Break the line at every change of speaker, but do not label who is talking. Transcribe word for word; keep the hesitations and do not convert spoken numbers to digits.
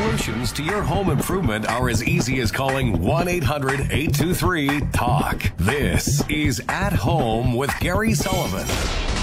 Solutions to your home improvement are as easy as calling one eight hundred eight two three talk. This is At Home with Gary Sullivan.